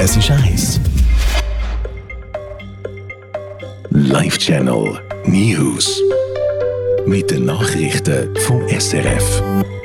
Es ist 1. Live-Channel News. Mit den Nachrichten vom SRF.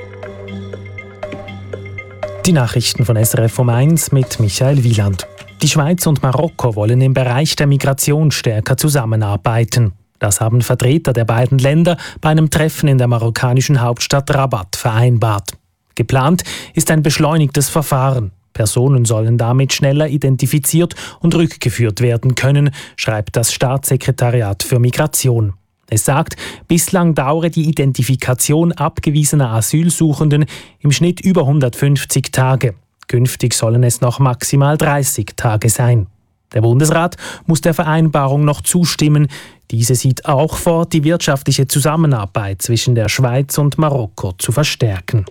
Die Nachrichten von SRF um 1 mit Michael Wieland. Die Schweiz und Marokko wollen im Bereich der Migration stärker zusammenarbeiten. Das haben Vertreter der beiden Länder bei einem Treffen in der marokkanischen Hauptstadt Rabat vereinbart. Geplant ist ein beschleunigtes Verfahren. Personen sollen damit schneller identifiziert und rückgeführt werden können, schreibt das Staatssekretariat für Migration. Es sagt, bislang dauere die Identifikation abgewiesener Asylsuchenden im Schnitt über 150 Tage. Künftig sollen es noch maximal 30 Tage sein. Der Bundesrat muss der Vereinbarung noch zustimmen. Diese sieht auch vor, die wirtschaftliche Zusammenarbeit zwischen der Schweiz und Marokko zu verstärken.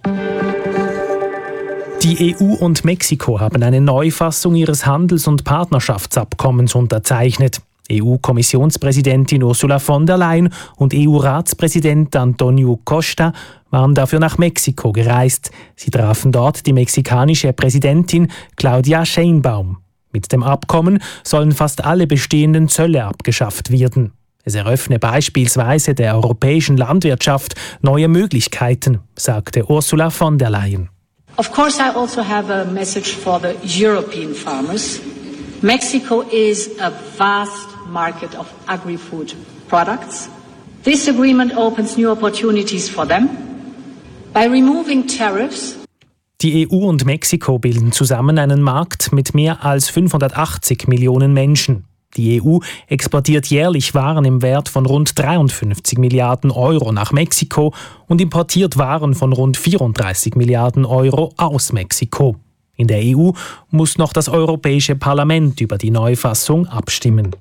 Die EU und Mexiko haben eine Neufassung ihres Handels- und Partnerschaftsabkommens unterzeichnet. EU-Kommissionspräsidentin Ursula von der Leyen und EU-Ratspräsident Antonio Costa waren dafür nach Mexiko gereist. Sie trafen dort die mexikanische Präsidentin Claudia Sheinbaum. Mit dem Abkommen sollen fast alle bestehenden Zölle abgeschafft werden. Es eröffne beispielsweise der europäischen Landwirtschaft neue Möglichkeiten, sagte Ursula von der Leyen. Of course, I also have a message for the European farmers. Mexico is a vast market of agri-food products. This agreement opens new opportunities for them. By removing tariffs, die EU und Mexiko bilden zusammen einen Markt mit mehr als 580 Millionen Menschen. Die EU exportiert jährlich Waren im Wert von rund 53 Milliarden Euro nach Mexiko und importiert Waren von rund 34 Milliarden Euro aus Mexiko. In der EU muss noch das Europäische Parlament über die Neufassung abstimmen.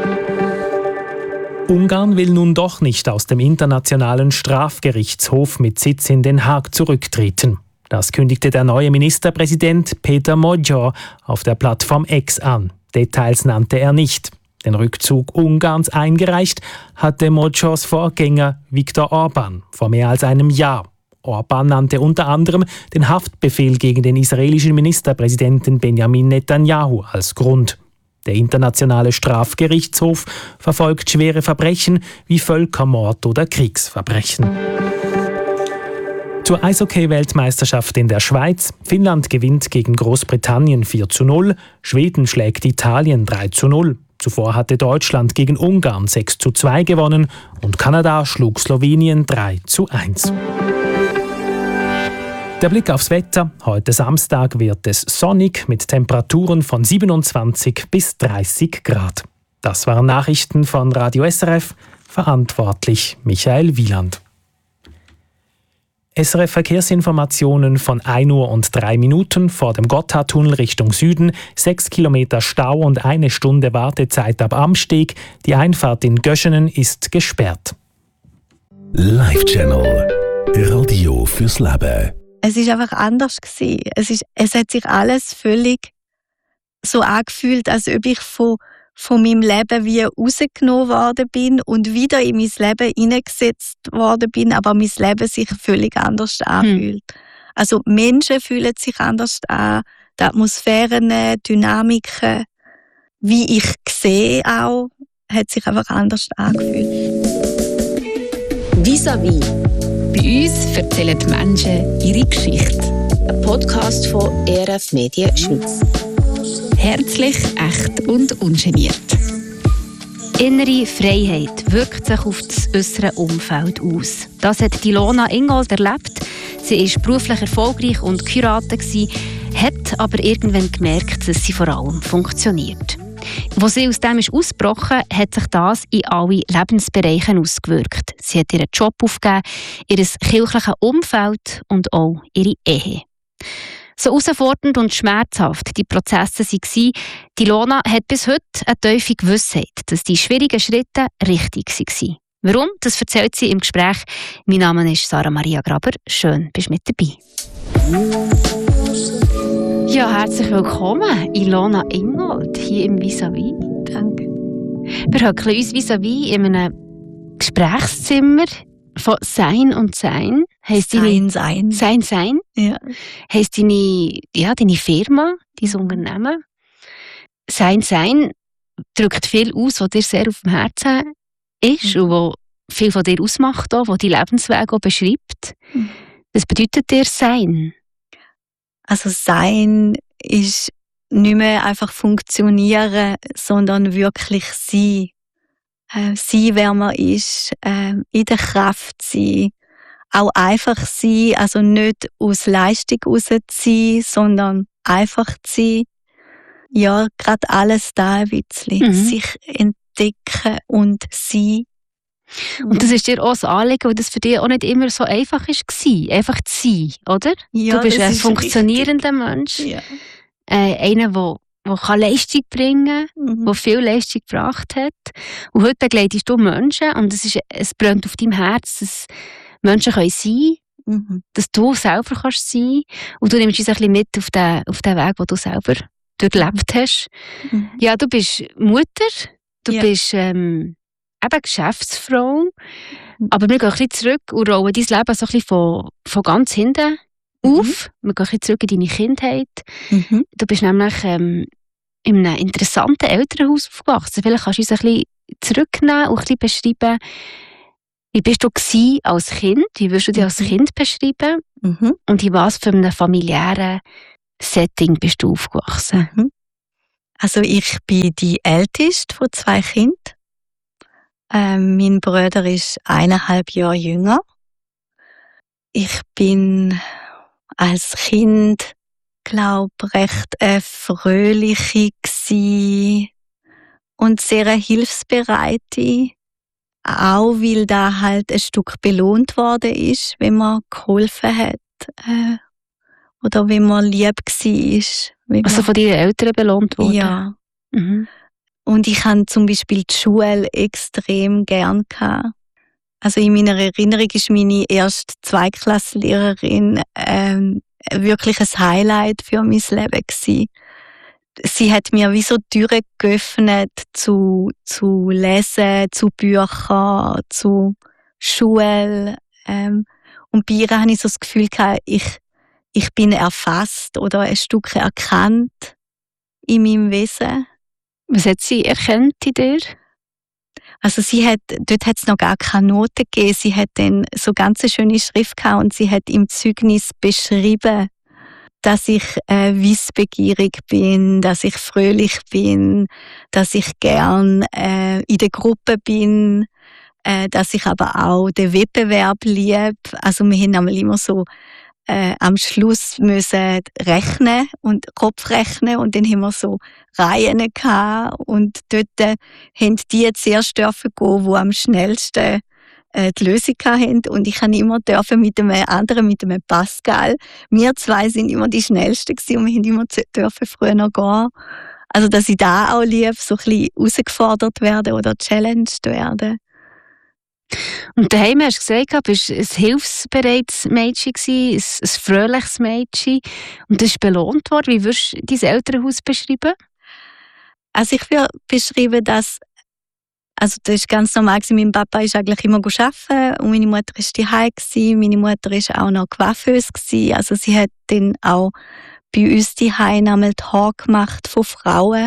Ungarn will nun doch nicht aus dem Internationalen Strafgerichtshof mit Sitz in Den Haag zurücktreten. Das kündigte der neue Ministerpräsident Peter Magyar auf der Plattform X an. Details nannte er nicht. Den Rückzug Ungarns eingereicht hatte Magyars Vorgänger Viktor Orbán vor mehr als einem Jahr. Orbán nannte unter anderem den Haftbefehl gegen den israelischen Ministerpräsidenten Benjamin Netanyahu als Grund. Der Internationale Strafgerichtshof verfolgt schwere Verbrechen wie Völkermord oder Kriegsverbrechen. Zur Eishockey-Weltmeisterschaft in der Schweiz. Finnland gewinnt gegen Großbritannien 4:0, Schweden schlägt Italien 3:0. Zuvor hatte Deutschland gegen Ungarn 6:2 gewonnen und Kanada schlug Slowenien 3:1. Der Blick aufs Wetter. Heute Samstag wird es sonnig mit Temperaturen von 27 bis 30 Grad. Das waren Nachrichten von Radio SRF. Verantwortlich Michael Wieland. SRF Verkehrsinformationen von 1 Uhr und 3 Minuten vor dem Gotthardtunnel Richtung Süden, 6 Kilometer Stau und 1 Stunde Wartezeit ab Amsteg. Die Einfahrt in Göschenen ist gesperrt. Live-Channel Radio fürs Leben. Es war einfach anders gewesen. Es hat sich alles völlig so angefühlt, als ob ich von meinem Leben wie rausgenommen worden bin und wieder in mein Leben hineingesetzt worden bin, aber mein Leben sich völlig anders anfühlt. Also Menschen fühlen sich anders an, die Atmosphären, Dynamiken, wie ich sehe auch, hat sich einfach anders angefühlt. Vis-à-vis. Bei uns erzählen die Menschen ihre Geschichte. Ein Podcast von ERF Medien Schweiz. Herzlich, echt und ungeniert. Innere Freiheit wirkt sich auf das äußere Umfeld aus. Das hat Ilona Ingold erlebt. Sie war beruflich erfolgreich und geheiratet, hat aber irgendwann gemerkt, dass sie vor allem funktioniert. Als sie aus dem ausgebrochen ist, hat sich das in alle Lebensbereiche ausgewirkt. Sie hat ihren Job aufgegeben, ihr kirchliches Umfeld und auch ihre Ehe. So herausfordernd und schmerzhaft die Prozesse waren, Ilona hat bis heute eine tiefe Gewissheit, dass die schwierigen Schritte richtig waren. Warum? Das erzählt sie im Gespräch. Mein Name ist Sarah Maria Graber. Schön, bist du mit dabei. Ja, herzlich willkommen, Ilona Ingold, hier im Vis-à-vis. Danke. Wir hocken uns vis-à-vis in einem Gesprächszimmer von Sein und Sein. Sein. Sein. Ja. Heisst deine Firma, dein Unternehmen. Sein drückt viel aus, was dir sehr auf dem Herzen ist und was viel von dir ausmacht, was die Lebensweg auch beschreibt. Was bedeutet dir Sein? Also Sein ist nicht mehr einfach funktionieren, sondern wirklich sein. Sein, wer man ist, in der Kraft sein, auch einfach sein, also nicht aus Leistung raus zu sein, sondern einfach zu sein. Ja, gerade alles da ein bisschen. Sich entdecken und sein. Und das ist dir auch ein Anliegen, weil das für dich auch nicht immer so einfach war, einfach zu sein, oder? Ja, du bist ein ist funktionierender Mensch, ja. Einer, der Leistung bringen kann, der viel Leistung gebracht hat. Und heute begleitest du Menschen und es brennt auf deinem Herz, dass Menschen sein können, dass du selber kannst sein und du nimmst uns ein bisschen mit auf den Weg, den du selber durchlebt hast. Ja, du bist Mutter, du bist eben Geschäftsfrau, aber wir gehen ein bisschen zurück und rollen dein Leben so ein bisschen von ganz hinten auf. Wir gehen ein bisschen zurück in deine Kindheit. Du bist nämlich in einem interessanten Elternhaus aufgewachsen. Vielleicht kannst du uns ein bisschen zurücknehmen und ein bisschen beschreiben, wie bist du als Kind? Wie würdest du dich als Kind beschreiben? Und in was für einem familiären Setting bist du aufgewachsen? Also ich bin die älteste von 2 Kindern. Mein Bruder ist 1,5 Jahre jünger. Ich bin als Kind, glaube recht fröhliche gsi und sehr hilfsbereite. Auch weil da halt ein Stück belohnt worden ist, wenn man geholfen hat. Oder wenn man lieb war. Also von deinen Eltern belohnt worden? Ja. Und ich habe zum Beispiel die Schule extrem gern gehabt. Also in meiner Erinnerung ist meine erste Zweiklasslehrerin wirklich ein Highlight für mein Leben gewesen. Sie hat mir wie so Türen geöffnet zu Lesen, zu Büchern, zu Schule. Und bei ihr habe ich so das Gefühl gehabt, ich bin erfasst oder ein Stück erkannt in meinem Wesen. Was hat sie erkannt in dir? Also dort hat es noch gar keine Noten gegeben. Sie hat dann so ganz eine schöne Schrift gehabt und sie hat im Zeugnis beschrieben, dass ich wissbegierig bin, dass ich fröhlich bin, dass ich gern in der Gruppe bin, dass ich aber auch den Wettbewerb liebe. Also wir haben einmal immer so am Schluss müssen rechnen und Kopfrechnen und dann haben wir so Reihen gehabt und dort haben die zuerst dürfen gehen, die am schnellsten die Lösung hatten und ich habe immer dürfen mit einem anderen, mit einem Pascal. Wir 2 sind immer die Schnellsten gewesen und wir haben immer dürfen früher noch gehen. Also dass ich da auch liebe, so ein bisschen herausgefordert werden oder challenged werden. Und daheim hast du gesagt, du bist ein hilfsbereites Mädchen, ein fröhliches Mädchen. Und das ist belohnt worden. Wie würdest du dein Elternhaus beschreiben? Also ich würde beschreiben, dass das ist ganz normal gewesen. Mein Papa ist eigentlich immer arbeiten und meine Mutter ist daheim gewesen. Meine Mutter ist auch noch Coiffeuse gewesen. Also sie hat dann auch bei uns daheim einmal die Haare gemacht von Frauen.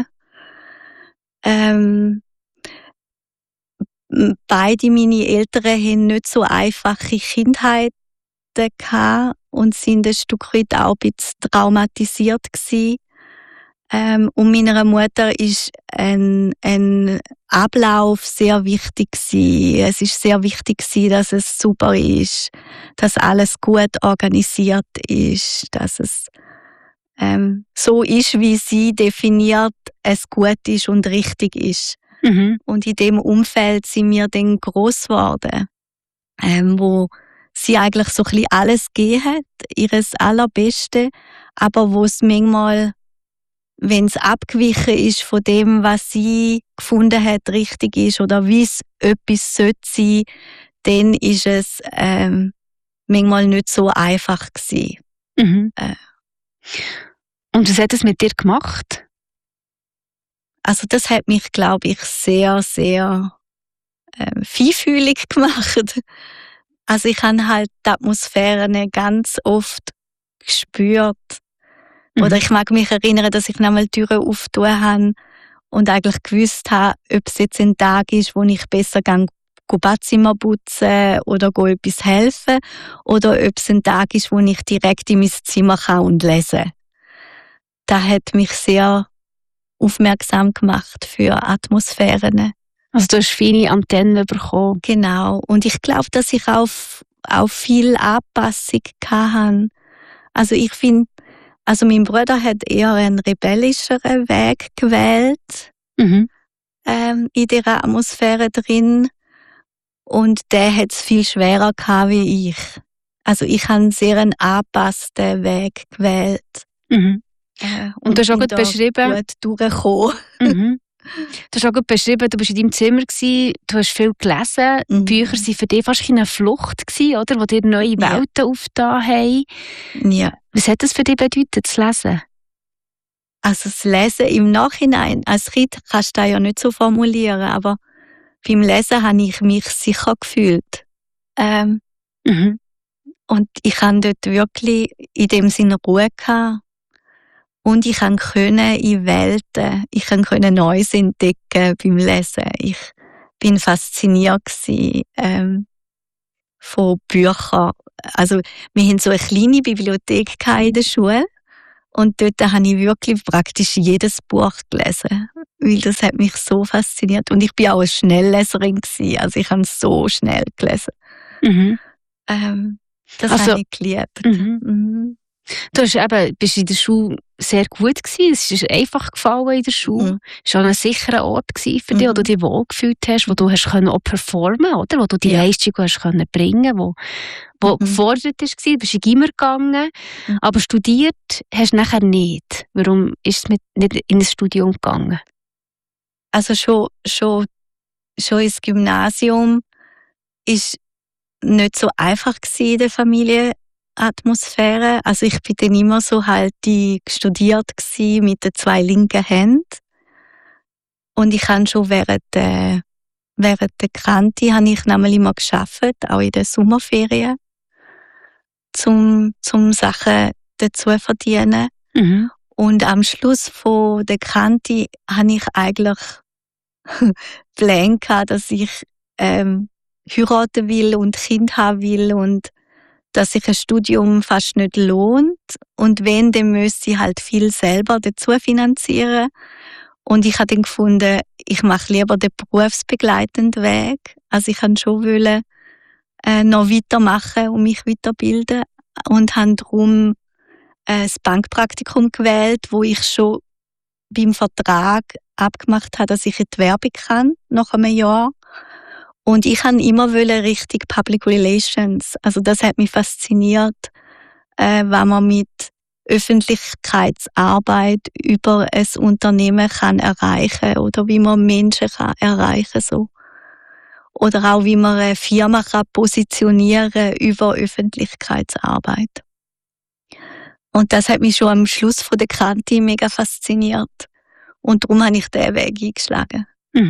Beide meine Eltern haben nicht so einfache Kindheiten gehabt und sind ein Stück weit auch ein bisschen traumatisiert gewesen. Und meiner Mutter ist ein Ablauf sehr wichtig gewesen. Es ist sehr wichtig gewesen, dass es super ist, dass alles gut organisiert ist, dass es so ist, wie sie definiert, es gut ist und richtig ist. Und in dem Umfeld sind wir dann gross geworden, wo sie eigentlich so ein bisschen alles gegeben hat, ihres Allerbeste, aber wo es manchmal, wenn es abgewichen ist von dem, was sie gefunden hat, richtig ist oder wie es etwas sollte sein, dann ist es manchmal nicht so einfach gewesen. Und was hat es mit dir gemacht? Also das hat mich, glaube ich, sehr, sehr feinfühlig gemacht. Also ich habe halt die Atmosphäre ganz oft gespürt. Oder ich mag mich erinnern, dass ich einmal die Türen aufgetan habe und eigentlich gewusst habe, ob es jetzt ein Tag ist, wo ich besser Badzimmer putzen oder etwas helfen oder ob es ein Tag ist, wo ich direkt in mein Zimmer kann und lesen. Das hat mich sehr aufmerksam gemacht für Atmosphären. Also du hast feine Antennen bekommen. Genau. Und ich glaube, dass ich auf viel Anpassung hatte. Also ich finde, mein Bruder hat eher einen rebellischeren Weg gewählt, in dieser Atmosphäre drin. Und der hat es viel schwerer gehabt wie ich. Also ich habe einen sehr angepassten Weg gewählt. Und du hast auch gut beschrieben, gut durchgekommen. Du hast auch gut beschrieben, du warst in deinem Zimmer gewesen, du hast viel gelesen. Bücher waren für dich fast eine Flucht gewesen, oder? Die dir neue Welten aufgetan haben. Ja. Was hat das für dich bedeutet, das Lesen? Also das Lesen im Nachhinein, als Kind kannst du das ja nicht so formulieren, aber beim Lesen habe ich mich sicher gefühlt. Und ich hatte dort wirklich in dem Sinne Ruhe gehabt. Und ich konnte in Welten, Neues entdecken beim Lesen. Ich bin fasziniert von Büchern. Also, wir hatten so eine kleine Bibliothek in der Schule. Und dort habe ich wirklich praktisch jedes Buch gelesen. Weil das hat mich so fasziniert. Und ich bin auch eine Schnellleserin gewesen. Also, ich habe so schnell gelesen. Das habe ich geliebt. Du bist in der Schule sehr gut gewesen. Es ist einfach gefallen in der Schule. Es war ein sicherer Ort für dich, wo du dich wohlgefühlt hast, wo du hast auch performen, oder? Wo du die Leistung hast bringen, wo gefordert war. Du bist in Gimmer gegangen, aber studiert hast du nachher nicht. Warum ist es nicht in ein Studium gegangen? Also schon ins Gymnasium ist nicht so einfach gewesen in der Familienatmosphäre. Also ich bin dann immer so studiert gewesen mit den 2 linken Händen. Und ich habe schon während der Kante habe ich nämlich immer gearbeitet, auch in den Sommerferien, zum Sachen dazu verdienen. Und am Schluss von der Kante habe ich eigentlich Pläne gehabt, dass ich heiraten will und Kind haben will und dass sich ein Studium fast nicht lohnt. Und wenn, dann müsste ich halt viel selber dazu finanzieren. Und ich habe dann gefunden, ich mache lieber den berufsbegleitenden Weg. Also ich wollte schon noch weitermachen und mich weiterbilden. Und habe darum das Bankpraktikum gewählt, wo ich schon beim Vertrag abgemacht habe, dass ich in die Werbung kann, nach einem Jahr. Und ich wollte immer richtig Public Relations. Also das hat mich fasziniert, wenn man mit Öffentlichkeitsarbeit über ein Unternehmen kann erreichen oder wie man Menschen kann erreichen so. Oder auch wie man eine Firma kann positionieren über Öffentlichkeitsarbeit. Und das hat mich schon am Schluss von der Kante mega fasziniert. Und darum habe ich diesen Weg eingeschlagen.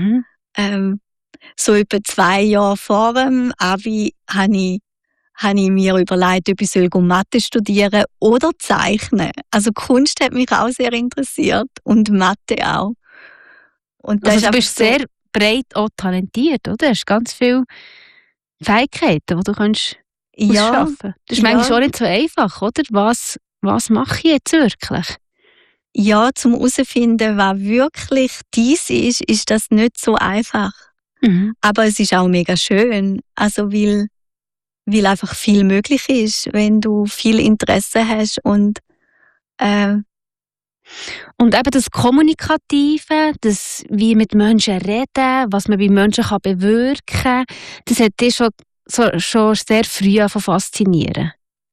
So etwa 2 Jahre vor dem Abi habe ich mir überlegt, ob ich Mathe studieren oder zeichnen. Also Kunst hat mich auch sehr interessiert und Mathe auch. Und das also du bist sehr breit auch talentiert, oder? Du hast ganz viele Fähigkeiten, die du kannst ausschaffen. Das ist manchmal auch nicht so einfach, oder? Was mache ich jetzt wirklich? Ja, zum herauszufinden, was wirklich dies ist das nicht so einfach. Aber es ist auch mega schön, also weil einfach viel möglich ist, wenn du viel Interesse hast und eben das Kommunikative, das wie mit Menschen reden, was man bei Menschen kann bewirken kann, das hat dich schon sehr früh faszinieren.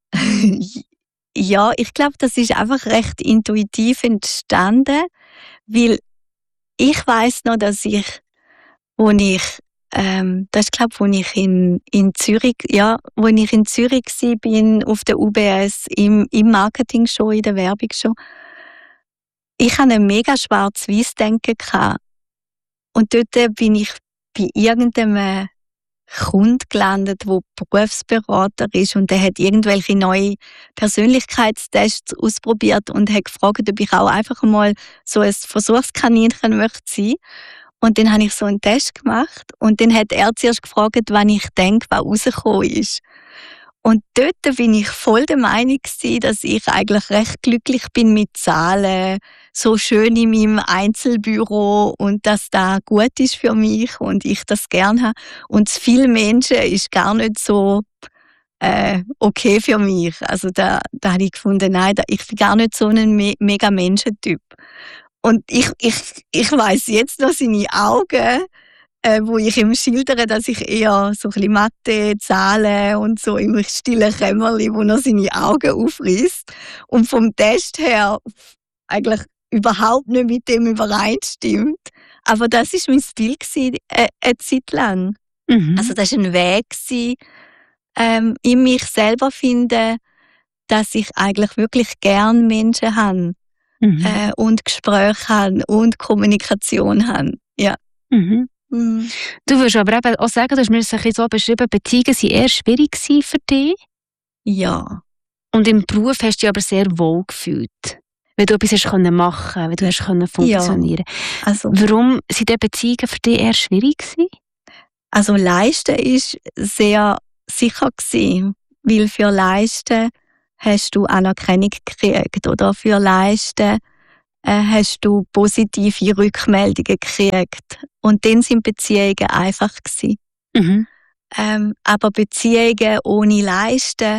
Ja, ich glaube, das ist einfach recht intuitiv entstanden, weil ich weiss noch, dass wo ich in Zürich bin, auf der UBS, im Marketing schon, in der Werbung schon. Ich hatte ein mega schwarz-weiß Denken gehabt. Und dort bin ich bei irgendeinem Kunde gelandet, der Berufsberater ist, und der hat irgendwelche neue Persönlichkeitstests ausprobiert und hat gefragt, ob ich auch einfach mal so ein Versuchskaninchen möchte sein. Und dann habe ich so einen Test gemacht und dann hat er zuerst gefragt, wann ich denke, was rausgekommen ist. Und dort bin ich voll der Meinung gewesen, dass ich eigentlich recht glücklich bin mit Zahlen, so schön in meinem Einzelbüro und dass das gut ist für mich und ich das gerne habe. Und zu viele Menschen ist gar nicht so okay für mich. Also da habe ich gefunden, nein, ich bin gar nicht so ein mega Menschentyp. Und ich weiss jetzt noch seine Augen, wo ich ihm schildere, dass ich eher so ein bisschen Mathe, Zahlen und so im stillen Kämmerli, wo er seine Augen aufreißt und vom Test her eigentlich überhaupt nicht mit dem übereinstimmt. Aber das war mein Ziel eine Zeit lang. Mhm. Also das war ein Weg, in mich selber finden, dass ich eigentlich wirklich gern Menschen habe und Gespräche habe und Kommunikation habe. Ja. Mhm. Mhm. Du würdest aber eben auch sagen, du hast mir das ein bisschen so beschrieben, Beziehungen waren eher schwierig für dich. Ja. Und im Beruf hast du dich aber sehr wohl gefühlt. Weil du etwas hast machen können, weil du hast funktionieren. Ja. Also, warum sind diese Beziehungen für dich eher schwierig gewesen? Also Leisten war sehr sicher gewesen, weil für Leisten hast du Anerkennung gekriegt oder für Leisten hast du positive Rückmeldungen gekriegt. Und dann sind Beziehungen einfach gewesen. Mhm. Aber Beziehungen ohne Leisten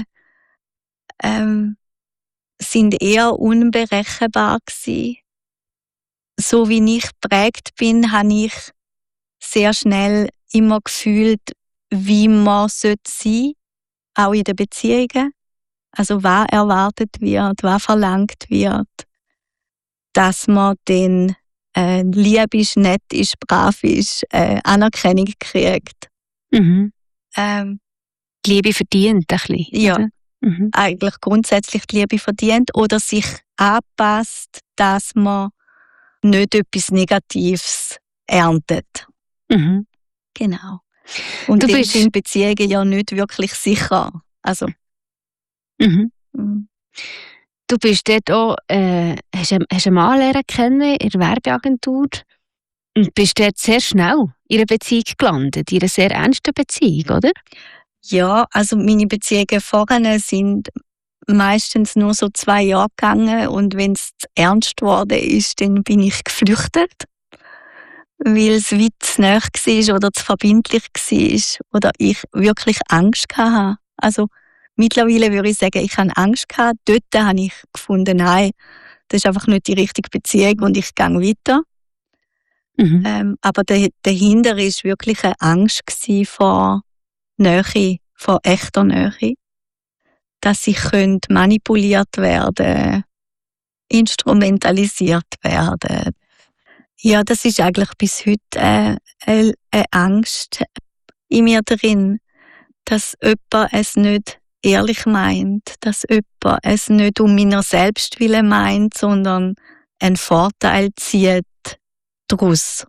sind eher unberechenbar gewesen. So wie ich geprägt bin, habe ich sehr schnell immer gefühlt, wie man sein sollte, auch in den Beziehungen. Also was erwartet wird, was verlangt wird, dass man dann lieb ist, nett ist, brav ist, Anerkennung kriegt. Mhm. Die Liebe verdient ein bisschen. Ja, oder? Mhm. eigentlich grundsätzlich die Liebe verdient oder sich anpasst, dass man nicht etwas Negatives erntet. Mhm. Genau. Und Du dann bist- sind Beziehungen ja nicht wirklich sicher. Also, Mhm. mm. Du bist dort auch, hast einen Mann lernen kennen in der Werbeagentur und bist dort sehr schnell in einer Beziehung gelandet, in einer sehr ernsten Beziehung, oder? Ja, also meine Beziehungen vorher sind meistens nur so 2 Jahre gegangen und wenn es ernst geworden ist, dann bin ich geflüchtet, weil es weit zu nahe war oder zu verbindlich war oder ich wirklich Angst hatte. Also mittlerweile würde ich sagen, ich hatte Angst gehabt. Dort habe ich gefunden, nein, das ist einfach nicht die richtige Beziehung und ich gehe weiter. Mhm. Aber dahinter war wirklich eine Angst vor Nähe, vor echter Nähe. Dass ich manipuliert werden, instrumentalisiert werden. Ja, das ist eigentlich bis heute eine Angst in mir drin, dass jemand es nicht ehrlich meint, dass jemand es nicht um meiner selbst willen meint, sondern einen Vorteil zieht daraus.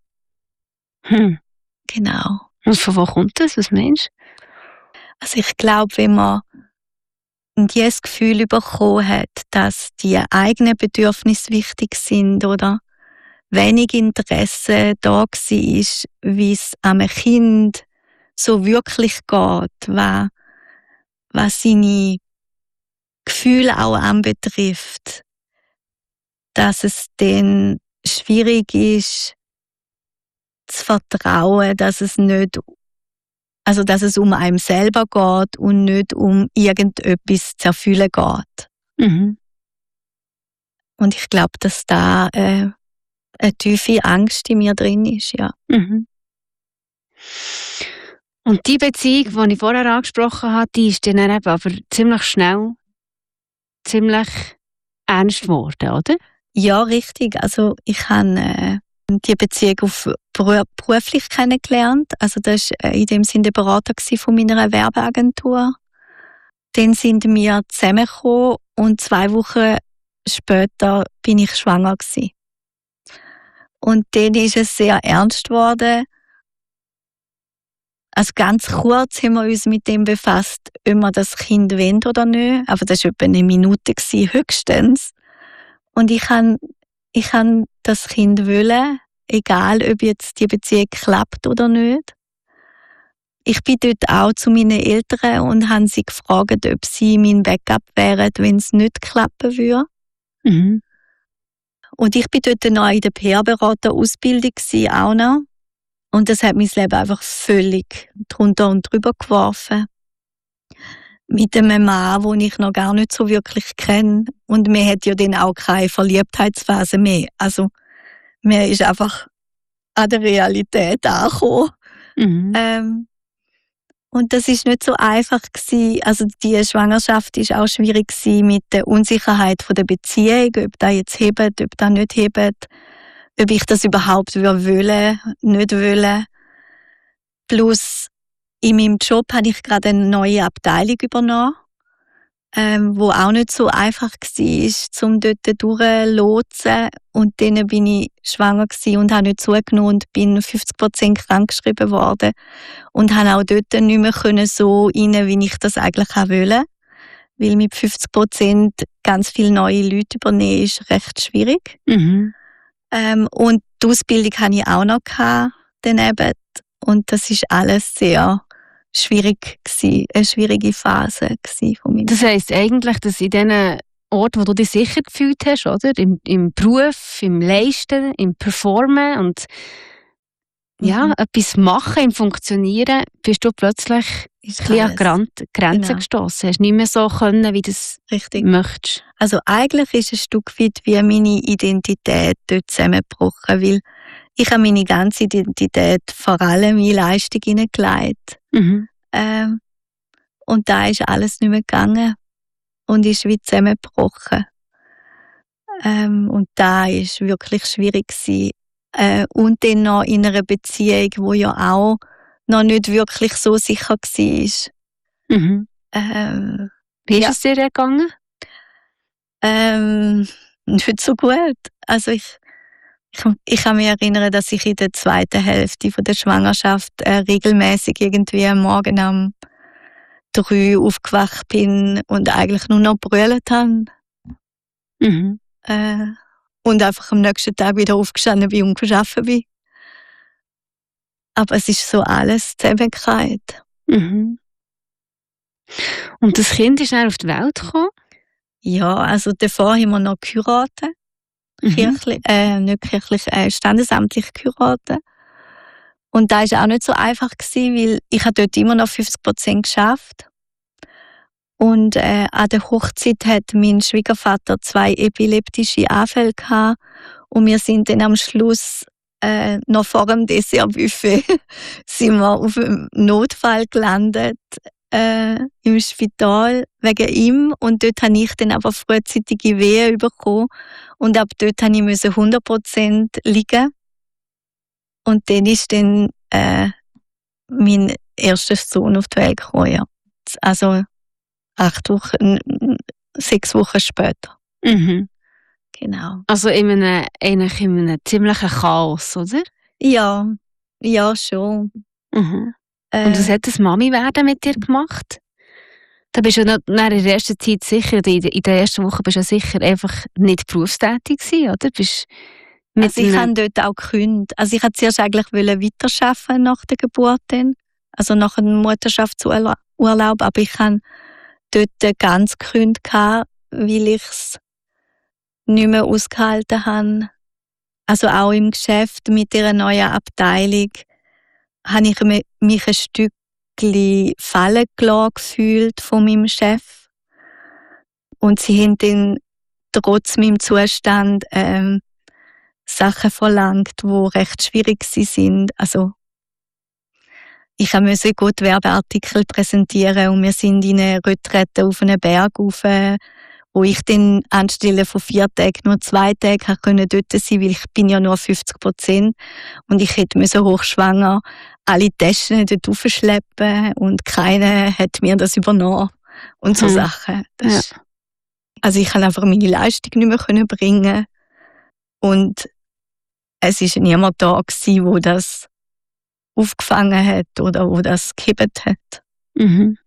Genau. Und von wo kommt das? Was meinst Also ich glaube, wenn man dieses Gefühl bekommen hat, dass die eigenen Bedürfnisse wichtig sind oder wenig Interesse da war, wie es einem Kind so wirklich geht, was seine Gefühle auch anbetrifft, dass es dann schwierig ist, zu vertrauen, dass es um einen selber geht und nicht um irgendetwas zu erfüllen geht. Mhm. Und ich glaube, dass da eine tiefe Angst in mir drin ist, ja. Mhm. Und die Beziehung, die ich vorher angesprochen habe, die ist dann eben aber ziemlich schnell ziemlich ernst geworden, oder? Ja, richtig. Also ich habe die Beziehung auf beruflich kennengelernt. Also das war in dem Sinne der Berater von meiner Werbeagentur. Dann sind wir zusammengekommen und 2 Wochen später bin ich schwanger gewesen. Und dann ist es sehr ernst geworden. Also ganz kurz haben wir uns mit dem befasst, ob wir das Kind wollen oder nicht. Aber das war etwa eine Minute höchstens. Und ich kann das Kind wollen, egal ob jetzt die Beziehung klappt oder nicht. Ich bin dort auch zu meinen Eltern und habe sie gefragt, ob sie mein Backup wären, wenn es nicht klappen würde. Mhm. Und ich bin dort noch in der PR-Berater-Ausbildung auch noch. Und das hat mein Leben einfach völlig drunter und drüber geworfen. Mit einem Mann, den ich noch gar nicht so wirklich kenne. Und man hat ja dann auch keine Verliebtheitsphase mehr. Also, man ist einfach an der Realität angekommen. Mhm. Und das ist nicht so einfach gewesen. Also, die Schwangerschaft ist auch schwierig gewesen mit der Unsicherheit von der Beziehung, ob das jetzt hebt, ob das nicht hebt, ob ich das überhaupt wollen, nicht wollen. Plus, in meinem Job habe ich gerade eine neue Abteilung übernommen, wo auch nicht so einfach war, um dort durchzulotsen. Und dann bin ich schwanger gewesen und habe nicht zugenommen und bin 50% krankgeschrieben worden. Und habe auch dort nicht mehr so rein, wie ich das eigentlich auch wollte. Weil mit 50% ganz viele neue Leute übernehmen, ist recht schwierig. Mhm. Und die Ausbildung hatte ich auch noch daneben. Und das ist alles sehr schwierig gewesen, eine schwierige Phase von mir. Das heisst eigentlich, dass in diesen Orten, wo du dich sicher gefühlt hast, oder? Im Beruf, im Leisten, im Performen und etwas machen, im Funktionieren, bist du plötzlich ein bisschen an Grenzen gestossen. Hast nicht mehr so können, wie du es möchtest. Also eigentlich ist ein Stück weit wie meine Identität dort zusammengebrochen, weil ich habe meine ganze Identität vor allem in Leistung hineingelegt. Mhm. Und da ist alles nicht mehr gegangen und ist wie zusammengebrochen. Und da ist wirklich schwierig gewesen. Und dann noch in einer Beziehung, wo ja auch noch nicht wirklich so sicher war. Mhm. Wie ist es dir gegangen? Nicht so gut. Also ich kann mich erinnern, dass ich in der zweiten Hälfte der Schwangerschaft regelmäßig irgendwie am Morgen um 3 aufgewacht bin und eigentlich nur noch brüllt habe. Mhm. Und einfach am nächsten Tag wieder aufgestanden bin und gearbeitet bin. Aber es ist so alles zusammengefallen. Mhm. Und das Kind ist dann auf die Welt gekommen? Ja, also davor haben wir noch geheiratet. Nicht kirchlich, standesamtlich geheiratet. Und da war auch nicht so einfach gewesen, weil ich dort immer noch 50% geschafft. Und an der Hochzeit hat mein Schwiegervater 2 epileptische Anfälle gehabt. Und wir sind dann am Schluss noch vor dem Dessertbuffet sind wir auf einem Notfall gelandet im Spital wegen ihm. Und dort habe ich dann aber frühzeitige Wehen bekommen. Und ab dort musste ich 100% liegen. Und dann ist dann mein erster Sohn auf die Welt gekommen. Ja. Also 6 Wochen später. Mhm. Genau. Also in einem ziemlichen Chaos, oder? Ja schon. Mhm. Und was hat das Mami-Werden mit dir gemacht? Da bist du in der ersten Zeit sicher, in der ersten Woche bist du sicher einfach nicht berufstätig gewesen, oder? Also ich habe dort auch gekündigt. Also ich wollte zuerst eigentlich weiterarbeiten nach der Geburt dann. Also nach einem Mutterschaftsurlaub. Aber ich habe dort ganz gekündigt, weil ich es nicht mehr ausgehalten habe. Also auch im Geschäft mit dieser neuen Abteilung habe ich mich ein Stückchen fallen gelassen gefühlt von meinem Chef. Und sie haben dann trotz meinem Zustand Sachen verlangt, die recht schwierig sind. Also ich musste gut Werbeartikel präsentieren und wir sind in eine Retrette auf einen Berg rauf, wo ich dann anstelle von 4 Tagen nur 2 Tage dort sein konnte, weil ich bin ja nur 50% und ich hätte hochschwanger alle Taschen dort raufschleppen und keiner hat mir das übernommen und so Sachen. Also ich konnte einfach meine Leistung nicht mehr bringen und es war niemand da, der das aufgefangen hat oder wo das gehebt hat. Mhm.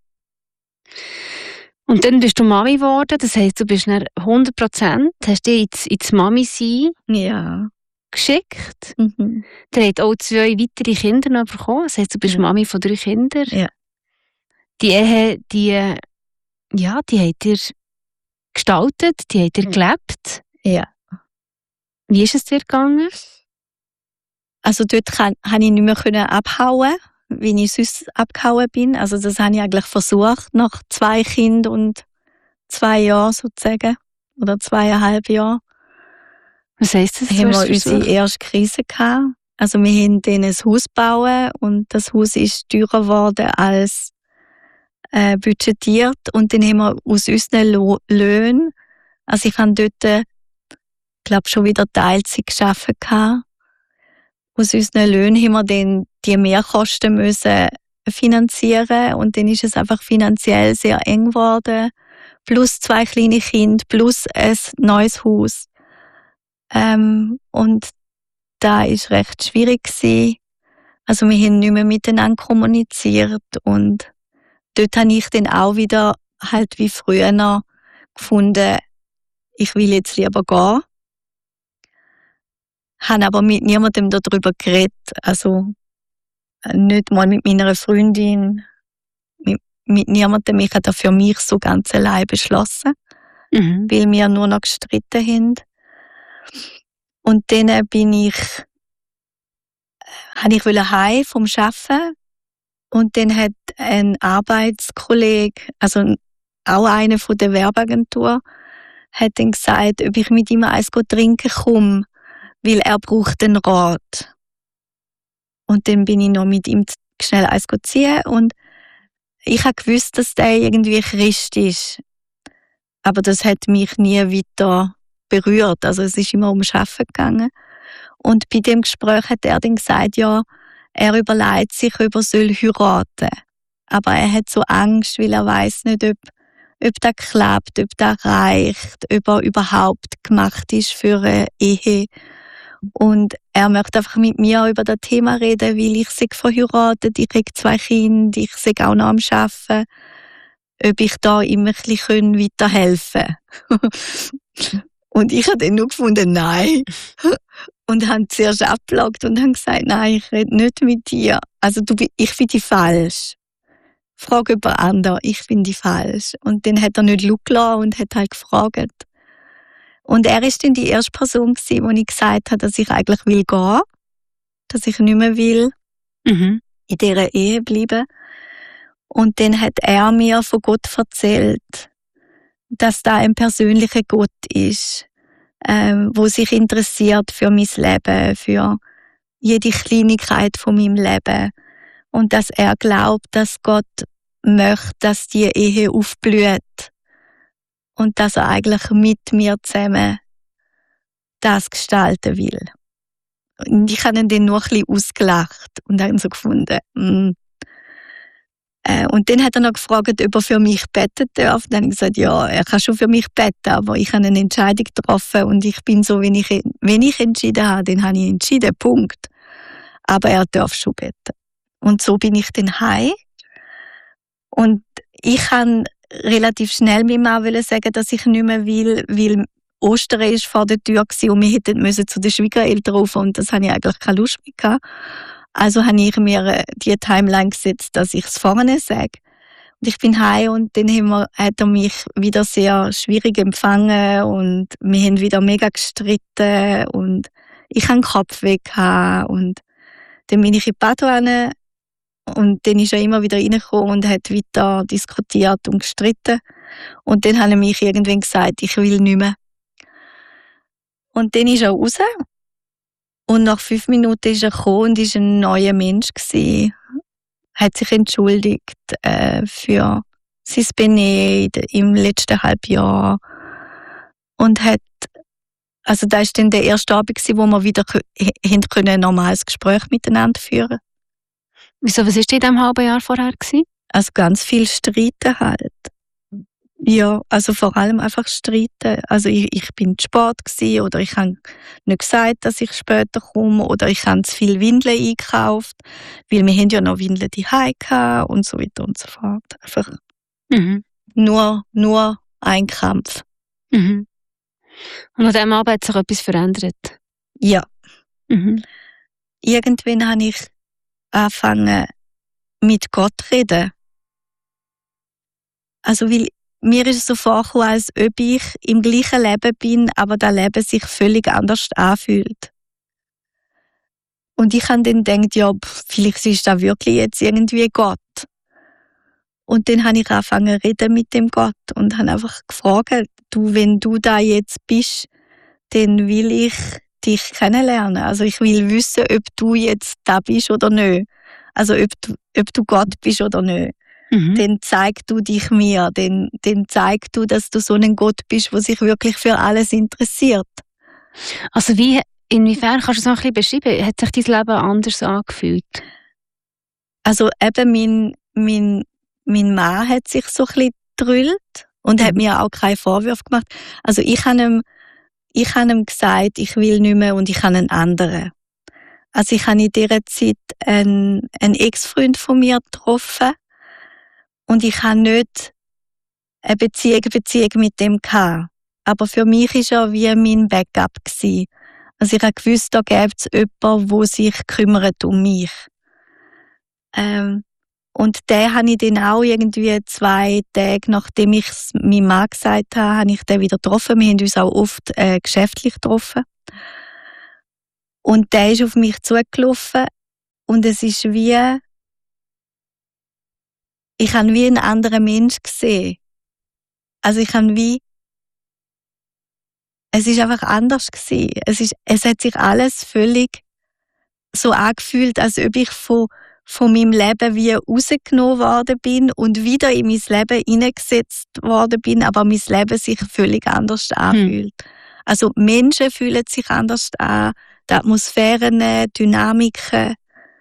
Und dann bist du Mami geworden, das heisst, du bist dann 100%, hast dich ins Mami-Sein geschickt. Mhm. Du hast auch 2 weitere Kinder noch bekommen, das heisst, du bist Mami von 3 Kindern. Ja. Die Ehe, die habt ihr gestaltet, die habt ihr gelebt. Ja. Wie ist es dir gegangen? Also dort konnte ich nicht mehr abhauen, wie ich sonst abgehauen bin. Also das habe ich eigentlich versucht, nach 2 Kindern und 2 Jahren sozusagen. Oder 2,5 Jahren. Was heisst das? Haben wir unsere erste Krise gehabt. Also wir haben dann ein Haus gebaut und das Haus ist teurer geworden als budgetiert. Und dann haben wir aus unseren Löhnen, also ich habe dort, glaube schon wieder Teilzeit gearbeitet. Aus unseren Löhnen haben wir dann die Mehrkosten müssen finanzieren und dann ist es einfach finanziell sehr eng geworden. Plus 2 kleine Kinder, plus ein neues Haus. Und da ist recht schwierig gewesen. Also wir haben nicht mehr miteinander kommuniziert und dort habe ich dann auch wieder halt wie früher noch gefunden, ich will jetzt lieber gehen. Habe aber mit niemandem darüber geredet, also nicht mal mit meiner Freundin, mit niemandem. Ich habe das für mich so ganz allein beschlossen, weil wir nur noch gestritten haben. Und dann habe ich heim vom Arbeiten und dann hat ein Arbeitskollege, also auch einer von der Werbeagentur, hat dann gesagt, ob ich mit ihm eins trinken komme, weil er braucht einen Rat. Und dann bin ich noch mit ihm schnell eins ziehen und ich habe gewusst, dass der irgendwie Christ ist. Aber das hat mich nie weiter berührt. Also es ist immer ums Arbeiten gegangen. Und bei dem Gespräch hat er dann gesagt, ja, er überlegt sich, ob er heiraten soll. Aber er hat so Angst, weil er weiss nicht, ob das klappt, ob das reicht, ob er überhaupt gemacht ist für eine Ehe. Und er möchte einfach mit mir über das Thema reden, weil ich sei verheiratet, ich habe 2 Kinder, ich sei auch noch am Arbeiten, ob ich da ihm ein bisschen weiterhelfen kann. Und ich habe dann nur gefunden, nein. Und habe zuerst abgelagt und habe gesagt, nein, ich rede nicht mit dir. Also ich bin die falsch. Frag jemand anderen, ich bin die falsch. Und dann hat er nicht schauen und hat halt gefragt. Und er ist dann die erste Person gewesen, wo ich gesagt habe, dass ich eigentlich will gehen, dass ich nicht mehr will in dieser Ehe bleiben. Und dann hat er mir von Gott erzählt, dass da ein persönlicher Gott ist, wo sich interessiert für mein Leben, für jede Kleinigkeit von meinem Leben. Und dass er glaubt, dass Gott möchte, dass die Ehe aufblüht. Und dass er eigentlich mit mir zusammen das gestalten will. Und ich habe ihn dann nur ein bisschen ausgelacht und habe ihn so gefunden. Und dann hat er noch gefragt, ob er für mich beten darf. Dann habe ich gesagt, ja, er kann schon für mich beten, aber ich habe eine Entscheidung getroffen und ich bin so, wenn ich entschieden habe, dann habe ich entschieden, Punkt. Aber er darf schon beten. Und so bin ich dann heim. Und ich kann relativ schnell meinem Mann sagen, dass ich nicht mehr will, weil Ostern war vor der Tür und wir hätten zu den Schwiegereltern rauf und das habe ich eigentlich keine Lust mehr gehabt. Also habe ich mir die Timeline gesetzt, dass ich es vorne sage. Und ich bin heim und dann hat er mich wieder sehr schwierig empfangen und wir haben wieder mega gestritten und ich hatte den Kopfweh gehabt und dann bin ich in die Bad und dann ist er immer wieder reingekommen und hat weiter diskutiert und gestritten. Und dann hat er mich irgendwann gesagt, ich will nicht mehr. Und dann ist er raus. Und nach 5 Minuten ist er gekommen und war ein neuer Mensch gewesen. Hat sich entschuldigt für sein Benehmen im letzten Halbjahr. Und also das war dann der erste Abend, wo wir wieder ein normales Gespräch miteinander führen. Wieso, was war in diesem halben Jahr vorher gewesen? Also ganz viel Streiten halt. Ja, also vor allem einfach streiten. Also ich bin zu spät gewesen, oder ich habe nicht gesagt, dass ich später komme, oder ich habe zu viel Windeln eingekauft, weil wir haben ja noch Windeln daheim gehabt und so weiter und so fort. Einfach nur ein Kampf. Mhm. Und an diesem Abend hat sich etwas verändert? Ja. Mhm. Irgendwann habe ich angefangen, mit Gott zu reden. Also, weil mir ist es so vorgekommen, als ob ich im gleichen Leben bin, aber das Leben sich völlig anders anfühlt. Und ich habe dann gedacht, ja, vielleicht ist das wirklich jetzt irgendwie Gott. Und dann habe ich angefangen zu reden mit dem Gott und habe einfach gefragt, du, wenn du da jetzt bist, dann will ich dich kennenlernen. Also ich will wissen, ob du jetzt da bist oder nicht. Also ob du Gott bist oder nicht. Mhm. Dann zeig du dich mir, dann zeig du, dass du so ein Gott bist, der sich wirklich für alles interessiert. Also inwiefern kannst du es noch ein bisschen beschreiben? Hat sich dein Leben anders angefühlt? Also eben mein Mann hat sich so ein bisschen gedrüllt und hat mir auch keine Vorwürfe gemacht. Also ich habe ihm gesagt, ich will nicht mehr und ich habe einen anderen. Also ich habe in dieser Zeit einen Ex-Freund von mir getroffen und ich habe nicht eine Beziehung mit dem gehabt. Aber für mich war er wie mein Backup gewesen. Also ich habe gewusst, da gäbe es jemanden, der sich kümmert um mich. Und den habe ich dann auch irgendwie 2 Tage, nachdem ich es meinem Mann gesagt habe ich den wieder getroffen. Wir haben uns auch oft geschäftlich getroffen. Und der ist auf mich zugelaufen und es ist wie, ich habe wie einen anderen Mensch gesehen. Also ich habe wie, es ist einfach anders gewesen. Es hat sich alles völlig so angefühlt, als ob ich von meinem Leben wie rausgenommen worden bin und wieder in mein Leben hineingesetzt worden bin, aber mein Leben sich völlig anders anfühlt. Also Menschen fühlen sich anders an, die Atmosphären, Dynamiken,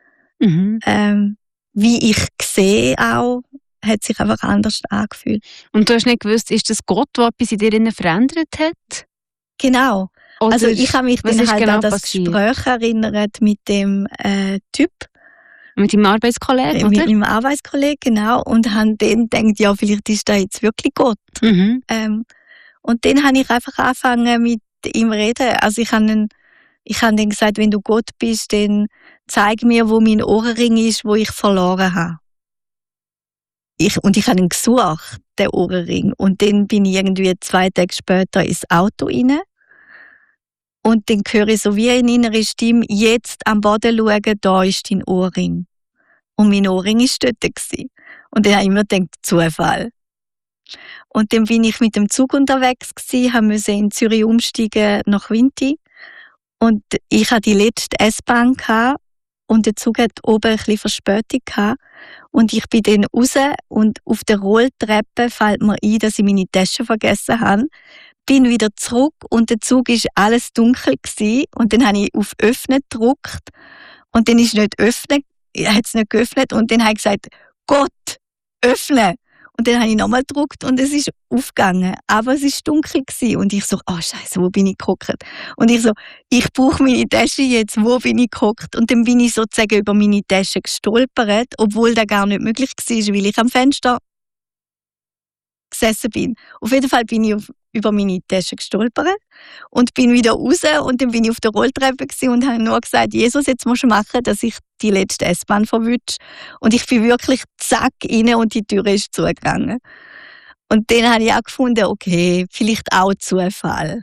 wie ich sehe auch, hat sich einfach anders angefühlt. Und du hast nicht gewusst, ist das Gott, der etwas in dir verändert hat? Genau. Oder also ich habe mich dann halt an das Gespräch erinnert mit dem Typ. Mit deinem Arbeitskollegen, oder? Mit meinem Arbeitskollegen, genau. Und habe dann gedacht, ja, vielleicht ist da jetzt wirklich Gott. Mhm. Und dann habe ich einfach angefangen mit ihm reden. Also ich habe dann gesagt, wenn du Gott bist, dann zeig mir, wo mein Ohrring ist, wo ich verloren habe. Ich habe ihn gesucht, den Ohrring. Und dann bin ich irgendwie 2 Tage später ins Auto rein. Und dann höre ich so wie eine innere Stimme, jetzt am Boden schauen, da ist dein Ohrring. Und mein Ohrring war dort. Und dann habe ich mir gedacht, Zufall. Und dann bin ich mit dem Zug unterwegs gewesen, musste in Zürich umsteigen nach Winti. Und ich hatte die letzte S-Bahn gehabt, und der Zug hat oben ein bisschen Verspätung gehabt. Und ich bin dann raus und auf der Rolltreppe fällt mir ein, dass ich meine Tasche vergessen habe. Bin wieder zurück und der Zug war alles dunkel gewesen. Und dann habe ich auf Öffnen gedrückt und dann ist nicht öffnen, hat es nicht geöffnet und dann habe ich gesagt, Gott, öffne. Und dann habe ich nochmal gedrückt und es ist aufgegangen. Aber es war dunkel gewesen. Und ich so, oh Scheiße, wo bin ich gehockt? Und ich so, ich brauche meine Tasche jetzt, wo bin ich gehockt? Und dann bin ich sozusagen über meine Tasche gestolpert, obwohl das gar nicht möglich war, weil ich am Fenster gesessen bin. Auf jeden Fall bin ich über meine Tasche gestolpert und bin wieder raus und dann bin ich auf der Rolltreppe und habe nur gesagt, Jesus, jetzt musst du machen, dass ich die letzte S-Bahn verwünsche. Und ich bin wirklich zack rein und die Tür ist zugegangen. Und dann habe ich auch gefunden, okay, vielleicht auch Zufall.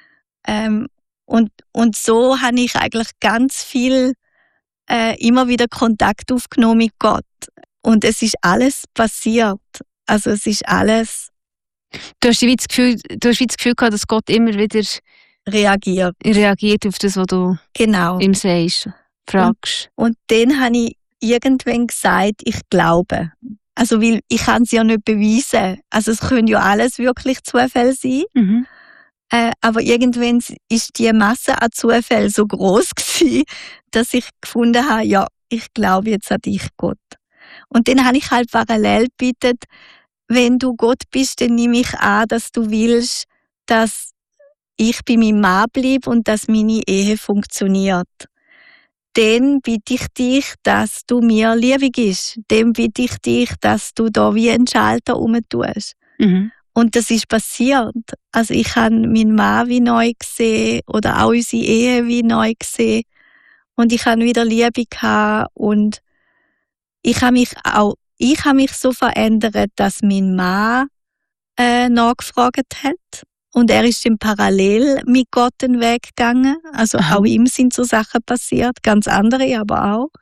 Und so habe ich eigentlich ganz viel immer wieder Kontakt aufgenommen mit Gott. Und es ist alles passiert. Also es ist alles... Du hast das Gefühl gehabt, dass Gott immer wieder reagiert auf das, was du ihm sagst, fragst. Und dann habe ich irgendwann gesagt, ich glaube. Also weil ich kann es ja nicht beweisen. Also es können ja alles wirklich Zufälle sein. Mhm. Aber irgendwann ist die Masse an Zufällen so groß gewesen, dass ich gefunden habe, ja, ich glaube jetzt an dich, Gott. Und dann habe ich halt parallel gebetet, wenn du Gott bist, dann nehme ich an, dass du willst, dass ich bei meinem Mann bleibe und dass meine Ehe funktioniert. Dann bitte ich dich, dass du mir Liebe gibst. Dann bitte ich dich, dass du da wie einen Schalter umtust. Mhm. Und das ist passiert. Also ich habe meinen Mann wie neu gesehen oder auch unsere Ehe wie neu gesehen. Und ich habe wieder Liebe gehabt. Und ich habe mich so verändert, dass mein Mann nachgefragt hat. Und er ist dann parallel mit Gott den Weg gegangen. Also auch ihm sind so Sachen passiert, ganz andere aber auch.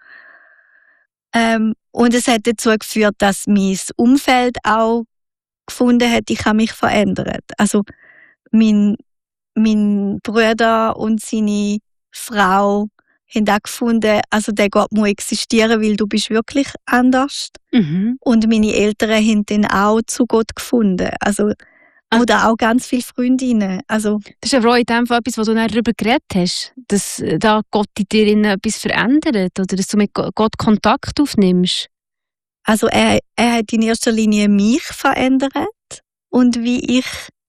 Und es hat dazu geführt, dass mein Umfeld auch gefunden hat, ich habe mich verändert. Also mein Bruder und seine Frau haben auch gefunden, also der Gott muss existieren, weil du bist wirklich anders. Mhm. Und meine Eltern haben dann auch zu Gott gefunden. Also oder auch ganz viele Freundinnen. Also, das ist aber auch in dem Fall etwas, wo du darüber geredet hast, dass da Gott in dir etwas verändert oder dass du mit Gott Kontakt aufnimmst. Also er hat in erster Linie mich verändert und wie ich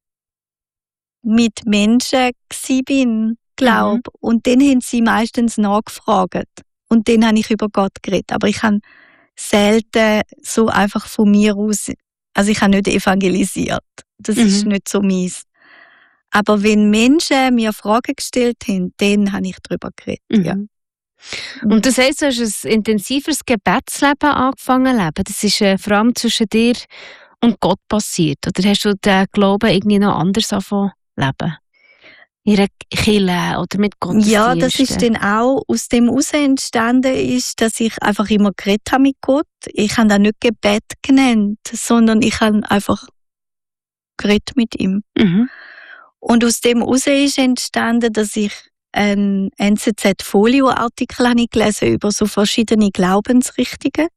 mit Menschen bin, glaube. Und dann haben sie meistens nachgefragt. Und dann habe ich über Gott geredet. Aber ich habe selten so einfach von mir aus, also ich habe nicht evangelisiert. Das ist nicht so meins. Aber wenn Menschen mir Fragen gestellt haben, dann habe ich darüber geredet. Ja. Und das heisst, du hast ein intensiveres Gebetsleben angefangen zu leben. Das ist vor allem zwischen dir und Gott passiert. Oder hast du den Glauben irgendwie noch anders angefangen zu leben? In einer Kirche oder mit Gottesdiensten? Ja, das ist dann auch aus dem heraus entstanden, ist, dass ich einfach immer geredet habe mit Gott. Ich habe das nicht Gebet genannt, sondern ich habe einfach geredet mit ihm. Mhm. Und aus dem heraus ist entstanden, dass ich einen NZZ-Folio-Artikel gelesen über so verschiedene Glaubensrichtungen.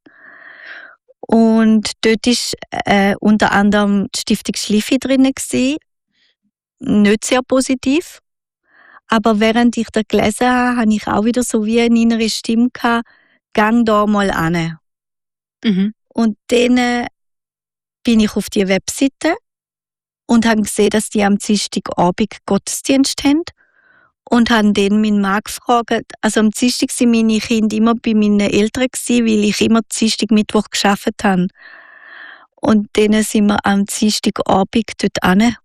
Und dort war unter anderem die Stiftung Schlifi drin gewesen. Nicht sehr positiv. Aber während ich das gelesen habe, habe ich auch wieder so wie eine innere Stimme gehabt, gang da mal an. Mhm. Und dann bin ich auf die Webseite und habe gesehen, dass die am Dienstagabend Gottesdienst haben. Und habe dann meinen Mann gefragt, also am Dienstag waren meine Kinder immer bei meinen Eltern, weil ich immer Dienstag, Mittwoch gearbeitet habe. Und dann sind wir am Dienstagabend dort hin.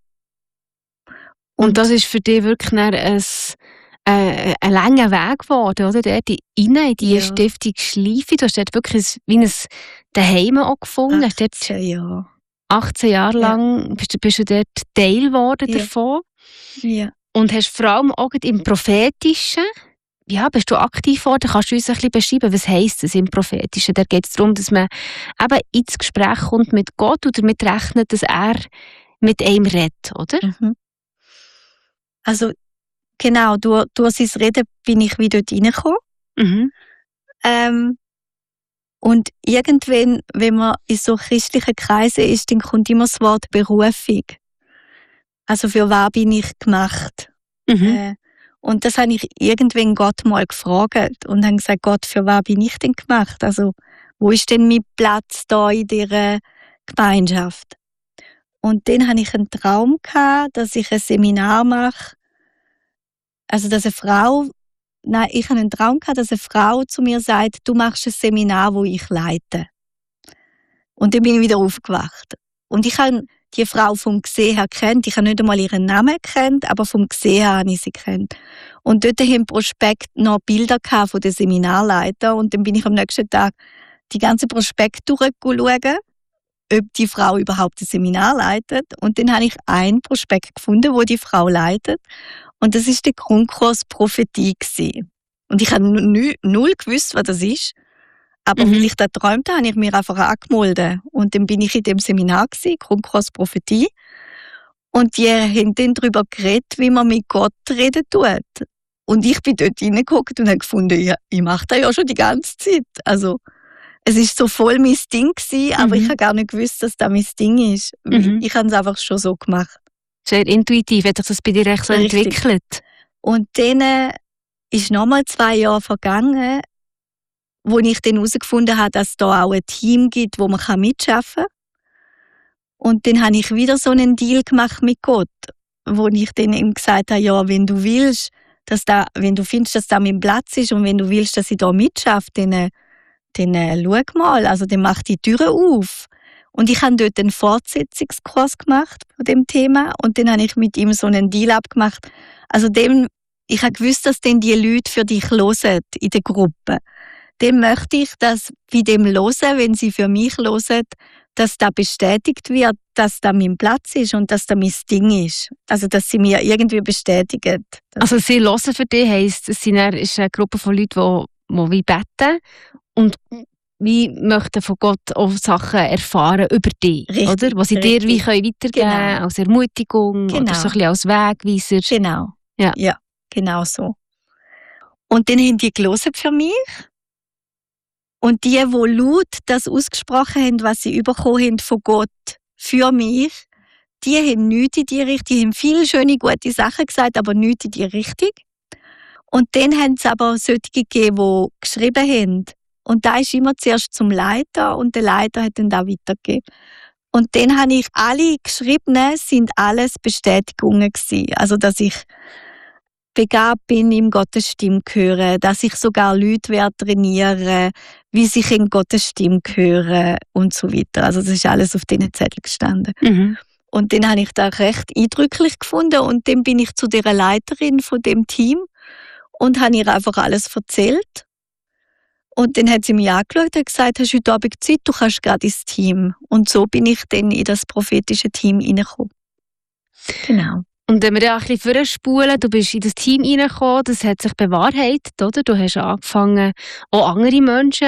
Und das ist für dich wirklich ein langer Weg geworden, oder? Dort in die Stiftung Schlifi. Du hast dort wirklich wie ein Daheim auch gefunden. 18 Jahre. 18 Jahre lang bist du dort Teil geworden davon. Ja. Und hast vor allem auch im Prophetischen, bist du aktiv geworden? Kannst du uns ein bisschen beschreiben, was heisst das im Prophetischen? Da geht es darum, dass man eben ins Gespräch kommt mit Gott und damit rechnet, dass er mit einem redet, oder? Mhm. Also, genau, durch sein Reden bin ich wieder dort reingekommen. Mhm. Und irgendwann, wenn man in so christlichen Kreisen ist, dann kommt immer das Wort Berufung. Also für was bin ich gemacht? Mhm. Und das habe ich irgendwann Gott mal gefragt und habe gesagt, Gott, für was bin ich denn gemacht? Also wo ist denn mein Platz da in dieser Gemeinschaft? Und dann hatte ich einen Traum gehabt, dass ich ein Seminar mache. Also dass ich habe einen Traum gehabt, dass eine Frau zu mir sagt, du machst ein Seminar, wo ich leite. Und dann bin ich wieder aufgewacht. Und ich habe die Frau vom Gesehen her kennt. Ich habe nicht einmal ihren Namen kennt, aber vom Gesehen her habe ich sie kennt. Und dort haben im Prospekt noch Bilder von den Seminarleitern. Und dann bin ich am nächsten Tag die ganze Prospekt durchgeschaut, ob die Frau überhaupt ein Seminar leitet. Und dann habe ich ein Prospekt gefunden, wo die Frau leitet. Und das ist der Grundkurs Prophetie gewesen. Und ich habe null gewusst, was das ist. Aber weil ich das träumte, habe ich mir einfach angemeldet. Und dann bin ich in dem Seminar gewesen, Grundkurs Prophetie. Und die haben dann darüber geredet, wie man mit Gott reden tut. Und ich bin dort reingeguckt und habe gefunden, ja, ich mache das ja schon die ganze Zeit. Also, es ist so voll mein Ding gewesen, aber ich habe gar nicht gewusst, dass das mein Ding ist. Ich habe es einfach schon so gemacht. Sehr intuitiv, hat sich das bei dir echt so entwickelt? Und dann ist nochmal 2 Jahre vergangen, wo ich dann herausgefunden habe, dass es da auch ein Team gibt, wo man mitarbeiten kann. Und dann habe ich wieder so einen Deal gemacht mit Gott, wo ich dann ihm gesagt habe, ja, wenn du willst, wenn du findest, dass da mein Platz ist und wenn du willst, dass ich da mitschaffe, dann schau mal, also dann mach die Türen auf. Und ich habe dort einen Fortsetzungskurs gemacht von dem Thema und dann habe ich mit ihm so einen Deal abgemacht. Also ich habe gewusst, dass dann die Leute für dich hören in der Gruppe. Dem möchte ich, dass bei dem hören, wenn sie für mich hören, dass da bestätigt wird, dass da mein Platz ist und dass da mein Ding ist. Also, dass sie mir irgendwie bestätigen. Also, sie hören für dich heisst, es ist eine Gruppe von Leuten, die wie beten und wie möchten von Gott auch Sachen erfahren über dich, richtig, oder? Was sie dir wie weitergeben können, als Ermutigung oder so ein bisschen als Wegweiser. Genau. Ja, genau so. Und dann haben die gelesen für mich. Und die laut das ausgesprochen haben, was sie bekommen haben von Gott für mich, die haben nichts in die Richtung, die haben viele schöne, gute Sachen gesagt, aber nichts in die Richtung. Und dann haben es aber solche gegeben, die geschrieben haben. Und da ist immer zuerst zum Leiter und der Leiter hat dann da weitergegeben. Und dann habe ich alle Geschriebenen, sind alles Bestätigungen gewesen. Also, dass ich begabt bin, im Gottes Stimme hören, dass ich sogar Leute trainieren, wie sich in Gottes Stimme hören und so weiter. Also das ist alles auf diesen Zettel gestanden. Mhm. Und dann habe ich das recht eindrücklich gefunden und dann bin ich zu der Leiterin von dem Team und habe ihr einfach alles erzählt. Und dann hat sie mich angeschaut und gesagt, hast du heute Abend Zeit, du kannst gerade ins Team. Und so bin ich dann in das prophetische Team reingekommen. Genau. Und wenn wir ja ein bisschen vorspulen, du bist in das Team reingekommen, das hat sich bewahrheitet, oder? Du hast angefangen, auch andere Menschen